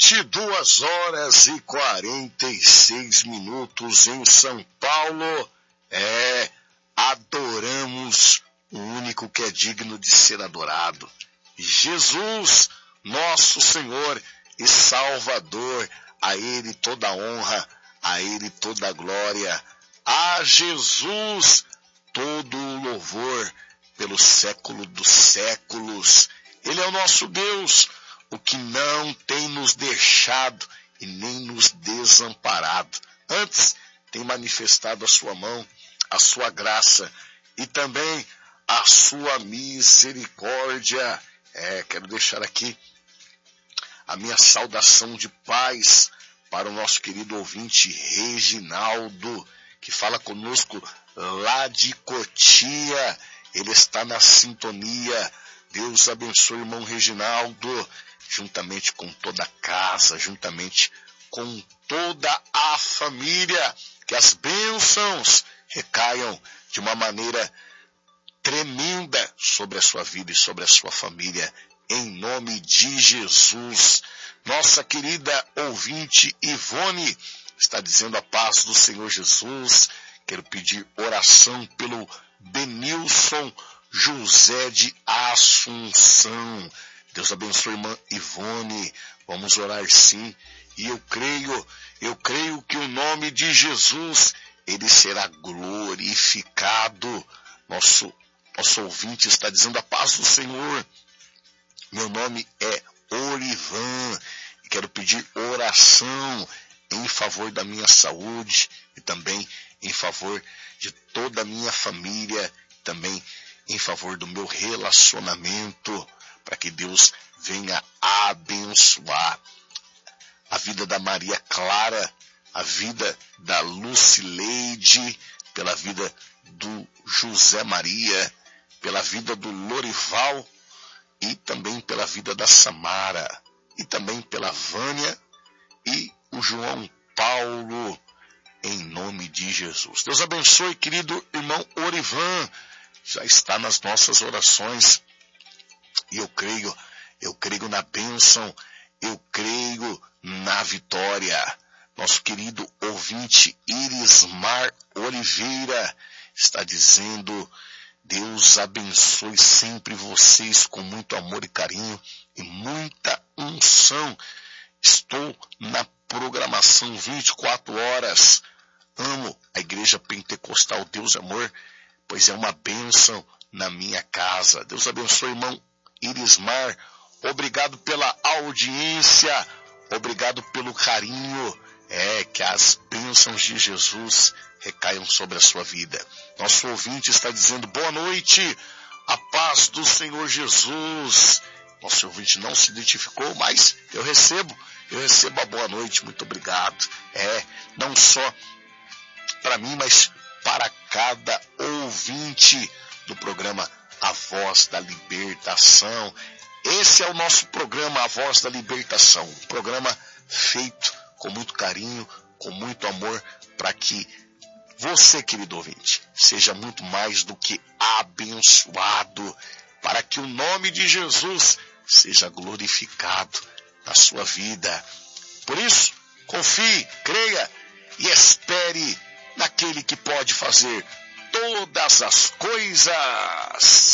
22h46 em São Paulo. Adoramos o único que é digno de ser adorado. Jesus, nosso Senhor e Salvador. A Ele toda a honra, a Ele toda a glória. A Jesus todo o louvor pelo século dos séculos. Ele é o nosso Deus, o que não tem nos deixado e nem nos desamparado. Antes, tem manifestado a sua mão, a sua graça e também a sua misericórdia. Quero deixar aqui a minha saudação de paz para o nosso querido ouvinte Reginaldo, que fala conosco lá de Cotia. Ele está na sintonia. Deus abençoe o irmão Reginaldo, juntamente com toda a casa, juntamente com toda a família. Que as bênçãos recaiam de uma maneira tremenda sobre a sua vida e sobre a sua família, em nome de Jesus. Nossa querida ouvinte Ivone está dizendo a paz do Senhor Jesus. Quero pedir oração pelo Benilson José de Assunção. Deus abençoe a irmã Ivone. Vamos orar sim. E eu creio que o nome de Jesus, ele será glorificado. Nosso ouvinte está dizendo a paz do Senhor. Meu nome é Orivan e quero pedir oração em favor da minha saúde e também em favor de toda a minha família, também em favor do meu relacionamento, para que Deus venha abençoar a vida da Maria Clara, a vida da Lucileide, pela vida do José Maria, pela vida do Lorival e também pela vida da Samara e também pela Vânia e o João Paulo, em nome de Jesus. Deus abençoe, querido irmão Orivan, já está nas nossas orações e eu creio na bênção, eu creio na vitória. Nosso querido ouvinte Irismar Oliveira está dizendo: Deus abençoe sempre vocês com muito amor e carinho e muita unção. Estou na programação 24 horas. Amo a Igreja Pentecostal Deus Amor, pois é uma bênção na minha casa. Deus abençoe, irmão Irismar. Obrigado pela audiência. Obrigado pelo carinho. Que as bênçãos de Jesus recaiam sobre a sua vida. Nosso ouvinte está dizendo: boa noite, a paz do Senhor Jesus. Nosso ouvinte não se identificou, mas eu recebo a boa noite, muito obrigado. Não só para mim, mas para cada ouvinte do programa A Voz da Libertação. Esse é o nosso programa, A Voz da Libertação, um programa feito com muito carinho, com muito amor, para que você, querido ouvinte, seja muito mais do que abençoado, para que o nome de Jesus seja glorificado na sua vida. Por isso, confie, creia e espere naquele que pode fazer todas as coisas.